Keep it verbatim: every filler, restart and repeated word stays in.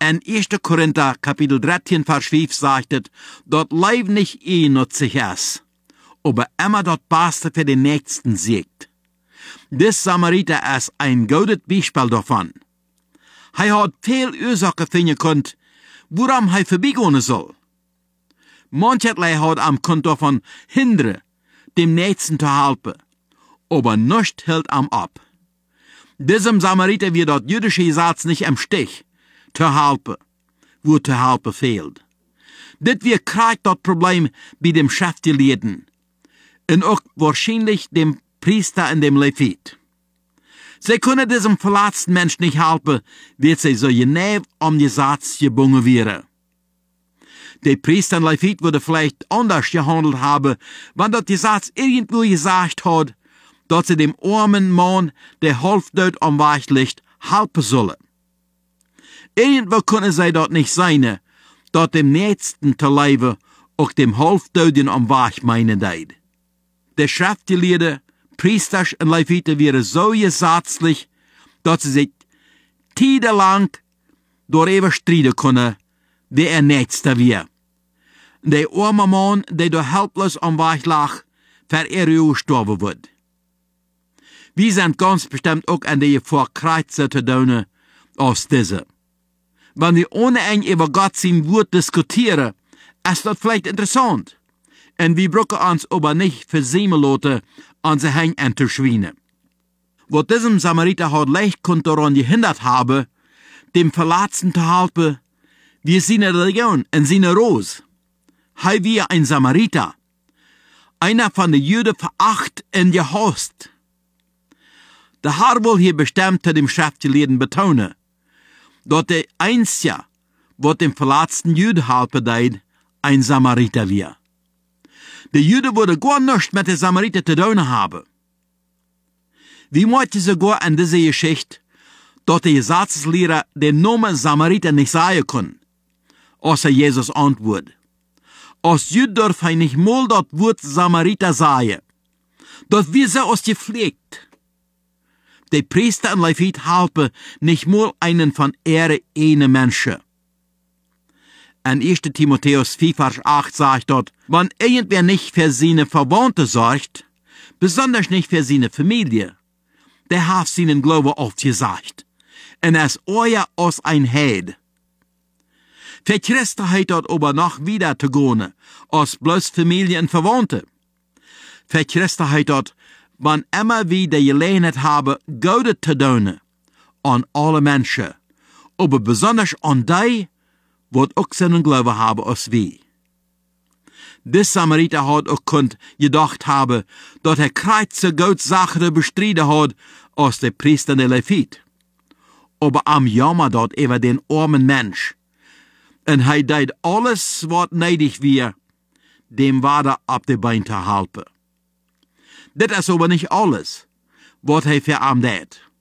In erster Korinther, Kapitel dreizehn, Vers fünf sagt es, dort Leib nicht eh nützlich ist, aber immer dort Beste für den Nächsten siegt. Dis Samariter ist ein gutes Beispiel davon. Er hat viel Ursache finden können, woran er vorbeigehen soll. Mancherlei hat am Grund davon hindern, dem Nächsten zu helfen, aber nichts hält am ab. Diesem Samariter wird dort jüdische Satz nicht im Stich zu helfen, wo zu helfen fehlt. Dit wir kriegt das Problem bei dem Schriftgelehrten und auch wahrscheinlich dem Priester und dem Levit. Sie können diesem verletzten Mensch nicht helfen, wird sie so genau um die Satz gebunden wäre. Der Priester und Levit würde vielleicht anders gehandelt haben, wenn dort die Satz irgendwo gesagt hat, dass sie dem armen Mann, der halbtot am Weg liegt, helfen sollen. Irgendwo können sie dort nicht sein, dort dem Nächsten zu leben, auch dem halbtoten am Weg meinen deid. Der Schriftgelehrte, Priester und Leviten wären so gesetzlich, dass sie sich tiedelang darüber streiten können, wer er Nächster wäre. Der arme Mann, der da helplos am Weg lag, für er gestorben wird. Wir sind ganz bestimmt auch an der Vorkreuze zu tun als diese. Wenn wir ohne ein über Gott sein Wort diskutieren, ist das vielleicht interessant. Und wir brauchen uns aber nicht versäumen lassen, unsere Hänge anzuschweinen. Was diesem Samariter hat leicht konnte daran gehindert haben, dem Verletzten zu helfen, wie seine Religion und seine Rose. Er war ein Samariter, einer von den Juden veracht und gehasst. Der Herr will hier bestimmt zu dem Schriftgelehrten betonen, dass der Einzige, was dem verletzten Juden helfen deid, ein Samariter war. Der Jude würde gar nichts mit den Samariter zu tun haben. Wie möchte sogar in dieser Geschichte, dass der Gesetzeslehrer den Namen Samariter nicht sagen kann, außer Jesus Antwort. Als Jude darf er nicht mal das Wort Samariter sagen. Das wir so aus gepflegt. Der Priester und Levit helfen nicht mal einen von ihre eine Menschen. In erster Timotheus vier, Vers acht sagt dort, wenn irgendwer nicht für seine Verwandte sorgt, besonders nicht für seine Familie, der hat seinen Glauben aufgesagt. Und er ist euer als ein Heid. Für Christen hat dort aber noch wieder zu gehen, als bloß Familie und Verwandte. Für Christen hat dort, wenn immer wieder Gelegenheit haben, Gute zu tun, an alle Menschen, aber besonders an die, wat auch seinen Glauben haben als wir. Dis Samariter hat auch kund gedacht haben, dass er kreuze Gott Sache bestritten hat, als der Priester der Levit. Aber am Jammer dort über den armen Mensch. Und er deed alles, was nötig war, dem Wader ab de Bein zu halten. Das ist aber nicht alles, was er für am deed.